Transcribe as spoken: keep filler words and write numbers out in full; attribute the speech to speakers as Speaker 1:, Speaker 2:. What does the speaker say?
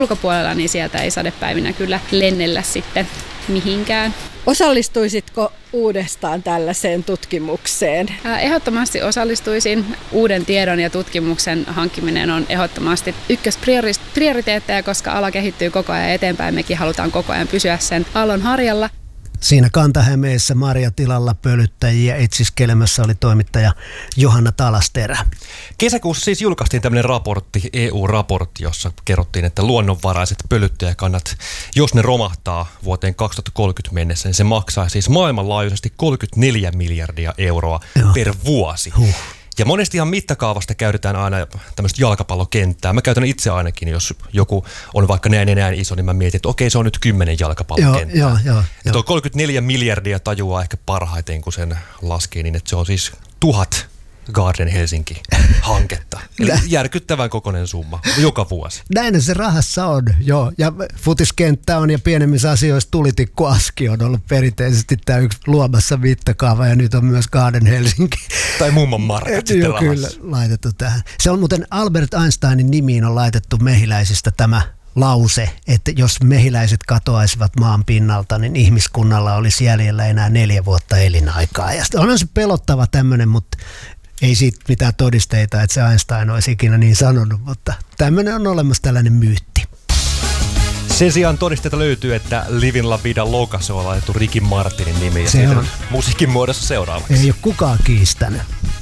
Speaker 1: ulkopuolella, niin sieltä ei sadepäivinä kyllä lennellä sitten mihinkään.
Speaker 2: Osallistuisitko uudestaan tällaiseen tutkimukseen?
Speaker 1: Ehdottomasti osallistuisin. Uuden tiedon ja tutkimuksen hankkiminen on ehdottomasti ykkösprioriteetteja, koska ala kehittyy koko ajan eteenpäin. Mekin halutaan koko ajan pysyä sen aallon harjalla.
Speaker 3: Siinä Kanta-Hämeessä Marjatilalla pölyttäjiä etsiskelemässä oli toimittaja Johanna Talasterä.
Speaker 4: Kesäkuussa siis julkaistiin tämmöinen raportti, E U-raportti, jossa kerrottiin, että luonnonvaraiset pölyttäjäkannat, jos ne romahtaa vuoteen kaksituhattakolmekymmentä mennessä, niin se maksaa siis maailmanlaajuisesti kolmekymmentäneljä miljardia euroa Joo. per vuosi. Huh. Ja monestihan mittakaavasta käytetään aina tämmöistä jalkapallokenttää. Mä käytän itse ainakin, jos joku on vaikka näin ja näin iso, niin mä mietin, että okei, se on nyt kymmenen jalkapallokenttää.
Speaker 3: Joo, joo, joo,
Speaker 4: ja tuo kolmekymmentäneljä miljardia tajuaa ehkä parhaiten, kun sen laskee, niin että se on siis tuhat Garden Helsinki-hanketta. Eli järkyttävän kokoinen summa joka vuosi.
Speaker 3: Näin se rahassa on, joo. Ja futiskenttä on ja pienemmissä asioissa tulitikkuaski on ollut perinteisesti tämä yksi luomassa mittakaava ja nyt on myös Garden Helsinki.
Speaker 4: Tai mummon markat sitten
Speaker 3: joo, kyllä laitettu tähän. Se on muuten Albert Einsteinin nimiin on laitettu mehiläisistä tämä lause, että jos mehiläiset katoaisivat maan pinnalta, niin ihmiskunnalla olisi jäljellä enää neljä vuotta elinaikaa. Ja onhan se pelottava tämmöinen, mutta ei siitä mitään todisteita, että se Einstein olisi ikinä niin sanonut, mutta tämmöinen on olemassa tällainen myytti.
Speaker 4: Sen sijaan todisteita löytyy, että Livin La Vida Loca on laitettu Ricky Martinin nimi ja
Speaker 3: se
Speaker 4: siitä
Speaker 3: on
Speaker 4: musiikin muodossa seuraavaksi.
Speaker 3: Ei ole kukaan kiistänyt.